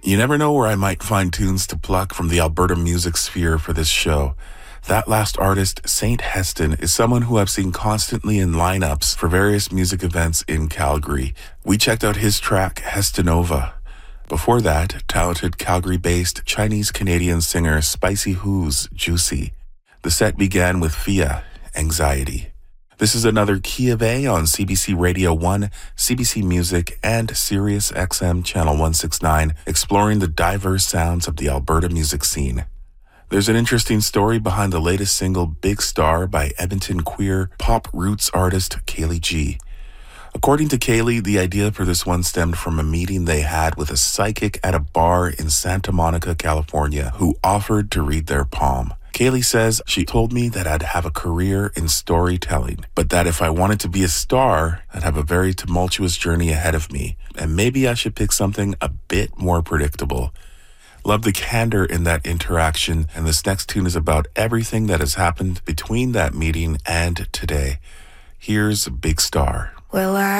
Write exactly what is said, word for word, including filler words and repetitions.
You never know where I might find tunes to pluck from the Alberta music sphere for this show. That last artist, Saint Heston, is someone who I've seen constantly in lineups for various music events in Calgary. We checked out his track, Hestonova. Before that, talented Calgary-based Chinese-Canadian singer Spicy Who's Juicy. The set began with Fia, Anxiety. This is another Key of A on C B C Radio one, C B C Music, and Sirius X M Channel one sixty-nine, exploring the diverse sounds of the Alberta music scene. There's an interesting story behind the latest single, Big Star, by Edmonton queer pop roots artist Kaylee G. According to Kaylee, the idea for this one stemmed from a meeting they had with a psychic at a bar in Santa Monica, California, who offered to read their palm. Kaylee says, she told me that I'd have a career in storytelling, but that if I wanted to be a star, I'd have a very tumultuous journey ahead of me, and maybe I should pick something a bit more predictable. Love the candor in that interaction, and this next tune is about everything that has happened between that meeting and today. Here's Big Star. Well, I